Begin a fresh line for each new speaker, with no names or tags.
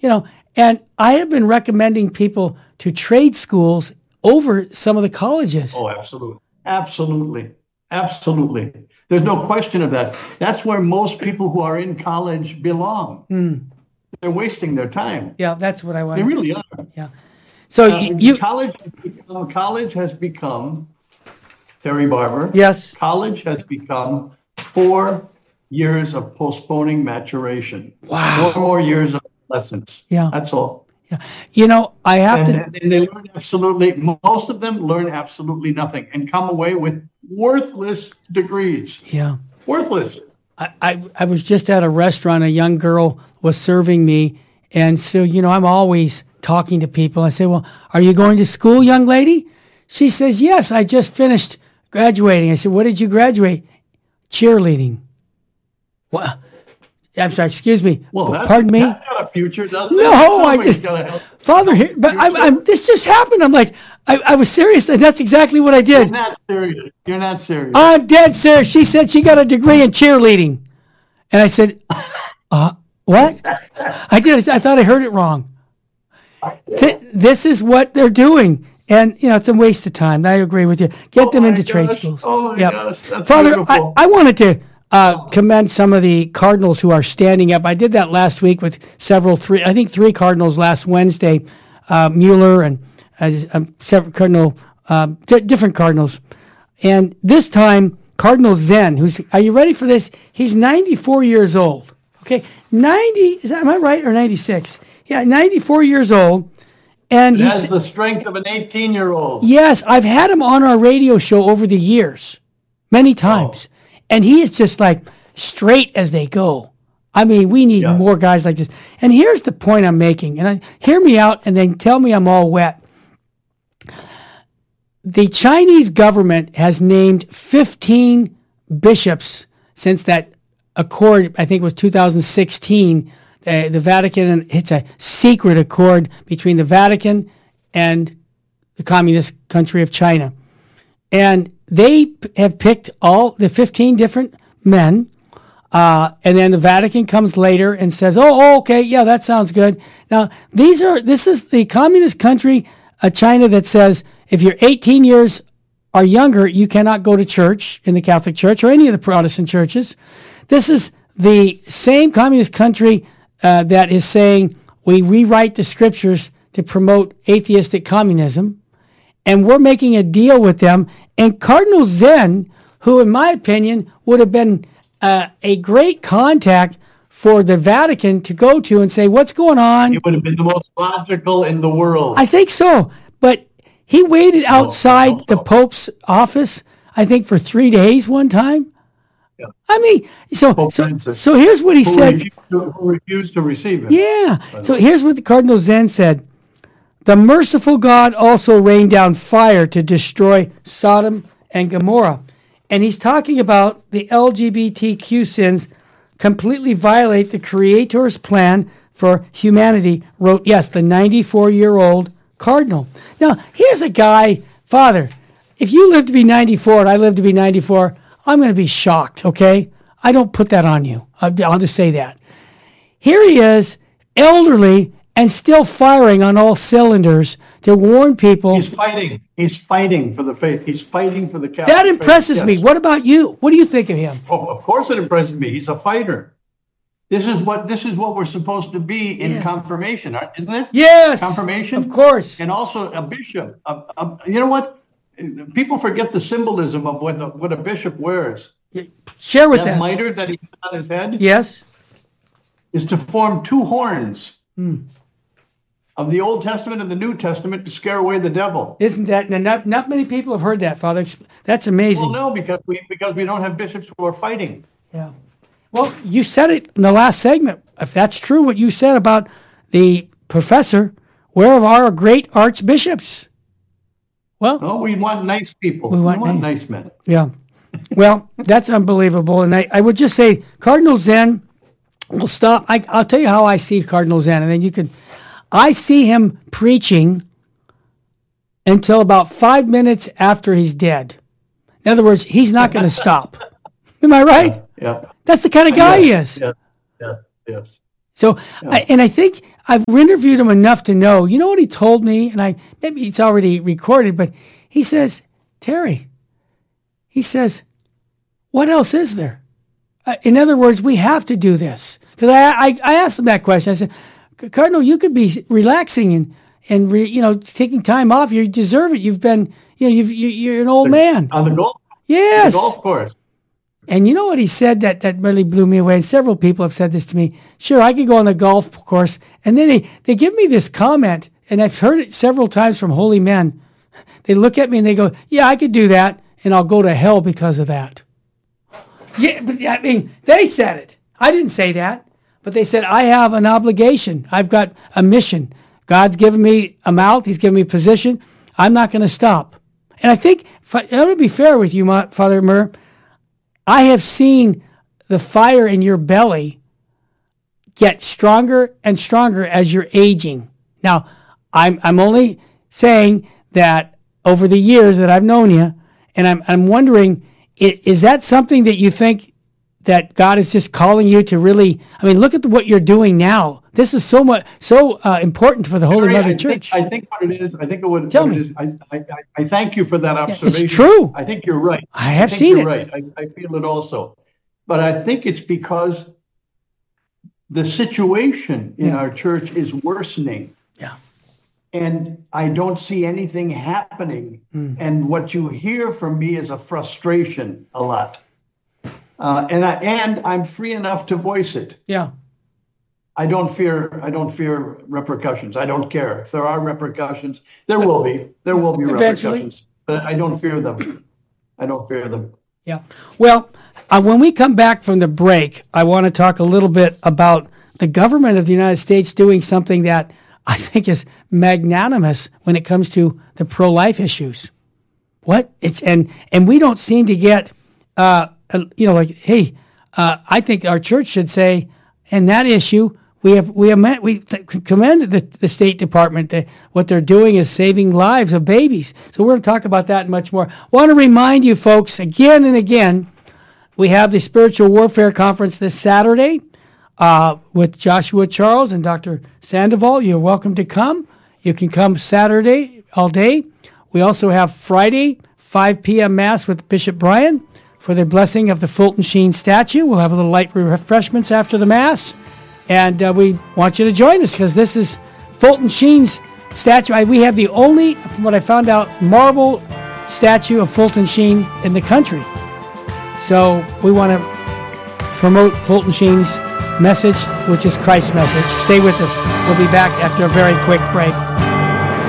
And I have been recommending people to trade schools over some of the colleges.
Oh, absolutely. Absolutely. Absolutely. There's no question of that. That's where most people who are in college belong. They're wasting their time.
Yeah, that's what I want.
They really are.
Yeah. So
college has become, Terry Barber.
Yes.
College has become 4 years of postponing maturation.
Wow.
4 more years of lessons.
Yeah.
That's all.
Yeah. I have
And they learn most of them learn absolutely nothing and come away with worthless degrees.
Yeah.
Worthless.
I was just at a restaurant. A young girl was serving me. And so, I'm always talking to people. I say, well, are you going to school, young lady? She says, yes, I just finished graduating. I said, what did you graduate? Cheerleading. What? I'm sorry, excuse me.
Well,
pardon me?
That's got a future, doesn't it?
No, I just, Father, this just happened. I'm like, I was serious. And that's exactly what I did.
You're not serious. You're not serious.
I'm dead serious. She said she got a degree in cheerleading. And I said, what? I did. I thought I heard it wrong. This is what they're doing. And, it's a waste of time. I agree with you. Get them into trade schools.
Oh, my gosh. That's
Father,
beautiful.
I wanted to commend some of the Cardinals who are standing up. I did that last week with three Cardinals last Wednesday, Mueller and several different Cardinals. And this time, Cardinal Zen, are you ready for this? He's 94 years old. Okay, 90, am I right, or 96? Yeah, 94 years old. And
he has the strength of an 18-year-old.
Yes, I've had him on our radio show over the years, many times. And he is just like straight as they go. I mean, we need more guys like this. And here's the point I'm making. And hear me out and then tell me I'm all wet. The Chinese government has named 15 bishops since that accord, I think it was 2016, the Vatican, and it's a secret accord between the Vatican and the communist country of China. And they have picked all the 15 different men, and then the Vatican comes later and says, "Oh, okay, yeah, that sounds good." Now, this is the communist country, China, that says if you're 18 years or younger, you cannot go to church in the Catholic Church or any of the Protestant churches. This is the same communist country that is saying we rewrite the scriptures to promote atheistic communism, and we're making a deal with them. And Cardinal Zen, who in my opinion would have been a great contact for the Vatican to go to and say, what's going on?
He would have been the most logical in the world.
I think so. But he waited outside the Pope's office, I think, for 3 days one time. Yeah. I mean, so here's what he said.
Who refused to receive him.
Yeah. So here's what the Cardinal Zen said. The merciful God also rained down fire to destroy Sodom and Gomorrah. And he's talking about the LGBTQ sins completely violate the Creator's plan for humanity, wrote, yes, the 94-year-old Cardinal. Now, here's a guy, Father, if you live to be 94 and I live to be 94, I'm going to be shocked, okay? I don't put that on you. I'll just say that. Here he is, elderly, and still firing on all cylinders to warn people.
He's fighting. He's fighting for the faith. He's fighting for the Catholic
faith. That impresses me.
Yes.
What about you? What do you think of him?
Oh, of course it impresses me. He's a fighter. This is what we're supposed to be in confirmation, isn't it?
Yes.
Confirmation?
Of course.
And also a bishop. You know what? People forget the symbolism of what a bishop wears.
Share with
that
them.
mitre that he has on his head.
Yes.
Is to form two horns of the Old Testament and the New Testament to scare away the devil.
Isn't that? Not many people have heard that, Father. That's amazing.
Well, no, because we don't have bishops who are fighting.
Yeah. Well, you said it in the last segment. If that's true, what you said about the professor, where are our great archbishops? Well,
no, we want nice people. We want nice men.
Yeah. Well, that's unbelievable. And I would just say Cardinal Zen will stop. I'll tell you how I see Cardinal Zen, and then you can. I see him preaching until about 5 minutes after he's dead. In other words, he's not going to stop. Am I right?
Yeah.
That's the kind of guy he is.
Yes.
So, I think I've interviewed him enough to know. You know what he told me? And maybe it's already recorded, but he says, Terry, he says, what else is there? In other words, we have to do this. Because I asked him that question. I said, Cardinal, you could be relaxing and taking time off. You deserve it. You've been, you're an old man.
On the golf?
Yes.
The golf course.
And you know what he said that really blew me away? And several people have said this to me. Sure, I could go on the golf course. And then they give me this comment, and I've heard it several times from holy men. They look at me and they go, yeah, I could do that, and I'll go to hell because of that. Yeah, but I mean, they said it. I didn't say that. But they said, I have an obligation. I've got a mission. God's given me a mouth. He's given me a position. I'm not going to stop. And I think, I'm going to be fair with you, Father Murr, I have seen the fire in your belly get stronger and stronger as you're aging. Now, I'm only saying that over the years that I've known you, and I'm wondering, is that something that you think that God is just calling you to really? I mean, look at what you're doing now. This is so important for the Holy Mother Church.
I think what it is. I think what
Tell me.
it is. I thank you for that observation.
It's true.
I think you're right.
I have seen it.
You're right. I feel it also, but I think it's because the situation in our church is worsening.
Yeah.
And I don't see anything happening. And what you hear from me is a frustration a lot. And I'm free enough to voice it.
Yeah.
I don't fear repercussions. I don't care. If there are repercussions, there will be
Eventually.
repercussions. But I don't fear them.
Yeah. Well, when we come back from the break, I want to talk a little bit about the government of the United States doing something that I think is magnanimous when it comes to the pro-life issues. And we don't seem to get, hey, I think our church should say, and that issue, we commend the State Department that what they're doing is saving lives of babies. So we're going to talk about that and much more. Want to remind you folks again and again, we have the Spiritual Warfare Conference this Saturday with Joshua Charles and Dr. Sandoval. You're welcome to come. You can come Saturday all day. We also have Friday, 5 p.m. Mass with Bishop Brian for the blessing of the Fulton Sheen statue. We'll have a little light refreshments after the Mass. And we want you to join us because this is Fulton Sheen's statue. We have the only, from what I found out, marble statue of Fulton Sheen in the country. So we want to promote Fulton Sheen's message, which is Christ's message. Stay with us. We'll be back after a very quick break.